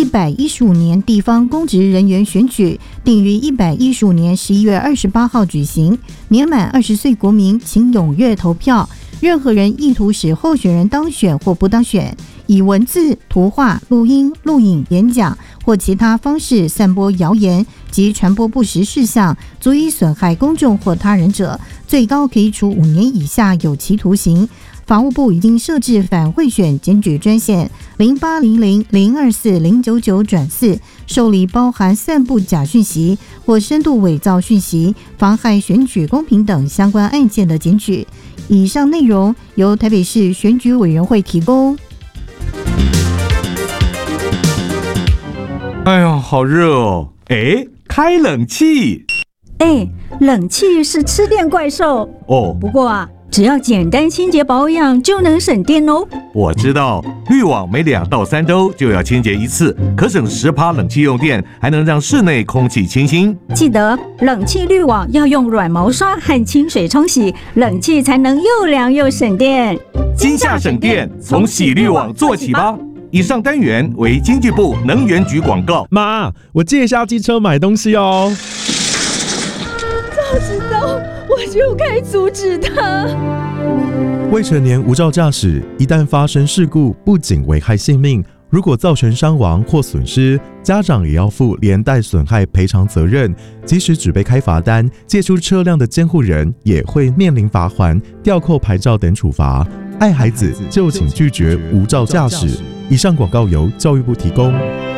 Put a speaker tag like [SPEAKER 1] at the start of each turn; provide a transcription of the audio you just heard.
[SPEAKER 1] 115年地方公职人员选举定于115年11月28号举行，年满20岁国民请踊跃投票。任何人意图使候选人当选或不当选，以文字、图画、录音、录影、演讲或其他方式散播谣言及传播不实事项，足以损害公众或他人者，最高可以处5年以下有期徒刑。法务部已经设置反贿选检举专线0800-024-099-4，受理包含散布假讯息或深度伪造讯息、妨害选举公平等相关案件的检举。以上内容由台北市选举委员会提供。
[SPEAKER 2] 哎呀，好热哦！哎，开冷气。
[SPEAKER 3] 冷气是吃电怪兽
[SPEAKER 2] 哦。
[SPEAKER 3] 不过只要简单清洁保养就能省电哦。
[SPEAKER 2] 我知道，滤网每2到3周就要清洁一次，可省10%冷气用电，还能让室内空气清新。
[SPEAKER 3] 记得冷气滤网要用软毛刷和清水冲洗，冷气才能又凉又省电。
[SPEAKER 2] 今夏省电，从洗滤网做起吧。以上单元为经济部能源局广告。
[SPEAKER 4] 妈，我借一下机车买东西哦。
[SPEAKER 5] 早知道我就该阻止他。
[SPEAKER 4] 未成年无照驾驶，一旦发生事故，不仅危害性命，如果造成伤亡或损失，家长也要负连带损害赔偿责任。即使只被开罚单，借出车辆的监护人也会面临罚锾、吊扣牌照等处罚。爱孩子就请拒绝无照驾驶。以上广告由教育部提供。